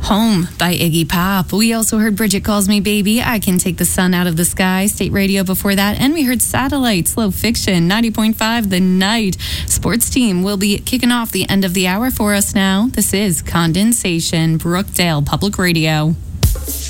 Home by Iggy Pop. We also heard Bridget Calls Me Baby, I Can Take the Sun Out of the Sky, State Radio before that. And we heard Satellite, Slow Fiction, 90.5 The Night. Sports team will be kicking off the end of the hour for us now. This is Condensation, Brookdale Public Radio.